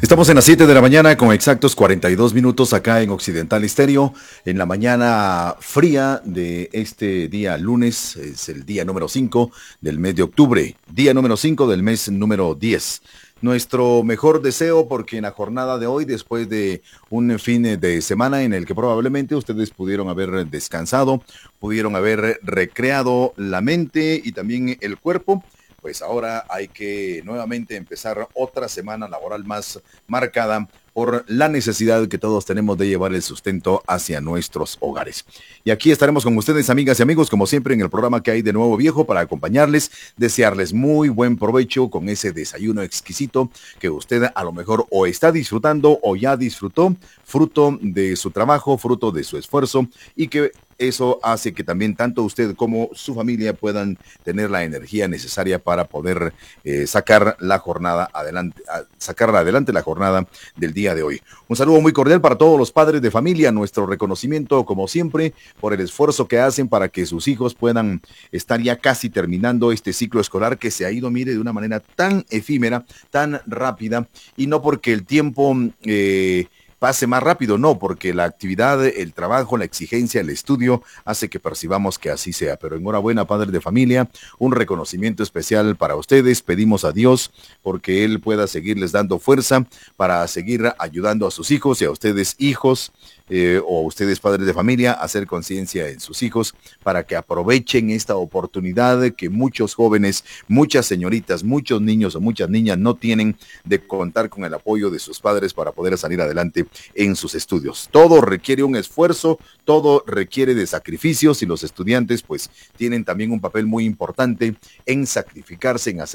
Estamos en las 7 de la mañana con exactos 42 minutos acá en Occidental Estéreo, en la mañana fría de este día lunes, es el día número 5 del mes de octubre, día número 5 del mes número 10. Nuestro mejor deseo porque en la jornada de hoy, después de un fin de semana en el que probablemente ustedes pudieron haber descansado, pudieron haber recreado la mente y también el cuerpo, pues ahora hay que nuevamente empezar otra semana laboral más marcada por la necesidad que todos tenemos de llevar el sustento hacia nuestros hogares. Y aquí estaremos con ustedes, amigas y amigos, como siempre en el programa que hay de Nuevo Viejo, para acompañarles, desearles muy buen provecho con ese desayuno exquisito que usted a lo mejor o está disfrutando o ya disfrutó, fruto de su trabajo, fruto de su esfuerzo, y que eso hace que también tanto usted como su familia puedan tener la energía necesaria para poder sacar la jornada adelante, sacar adelante la jornada del día de hoy. Un saludo muy cordial para todos los padres de familia, nuestro reconocimiento como siempre por el esfuerzo que hacen para que sus hijos puedan estar ya casi terminando este ciclo escolar que se ha ido, mire, de una manera tan efímera, tan rápida, y no porque el tiempo pase más rápido, no, porque la actividad, el trabajo, la exigencia, el estudio hace que percibamos que así sea. Pero enhorabuena, padres de familia, un reconocimiento especial para ustedes. Pedimos a Dios porque Él pueda seguirles dando fuerza para seguir ayudando a sus hijos y a ustedes hijos, o ustedes padres de familia, hacer conciencia en sus hijos para que aprovechen esta oportunidad que muchos jóvenes, muchas señoritas, muchos niños o muchas niñas no tienen de contar con el apoyo de sus padres para poder salir adelante en sus estudios. Todo requiere un esfuerzo, todo requiere de sacrificios y los estudiantes pues tienen también un papel muy importante en sacrificarse, en hacer